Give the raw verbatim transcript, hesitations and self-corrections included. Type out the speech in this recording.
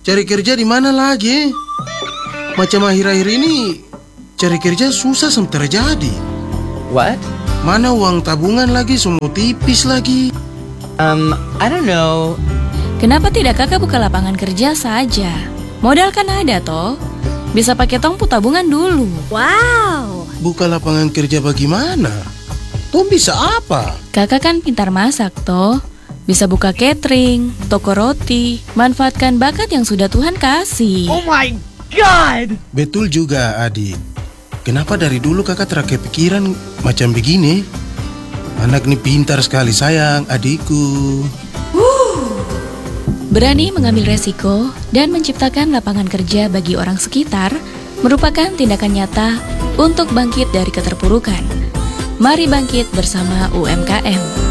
cari kerja di mana lagi? Macam akhir-akhir ini cari kerja susah sem terjadi. What? Mana uang tabungan lagi, semua tipis lagi. Um, I don't know. Kenapa tidak kakak buka lapangan kerja saja? Modal kan ada toh. Bisa pakai tongpu tabungan dulu. Wow. Buka lapangan kerja bagaimana? Toh bisa apa? Kakak kan pintar masak toh. Bisa buka catering, toko roti, manfaatkan bakat yang sudah Tuhan kasih. Oh my God! Betul juga adik. Kenapa dari dulu kakak terakhir pikiran macam begini? Anak ini pintar sekali sayang, adikku. Berani mengambil resiko dan menciptakan lapangan kerja bagi orang sekitar merupakan tindakan nyata untuk bangkit dari keterpurukan. Mari bangkit bersama U M K M.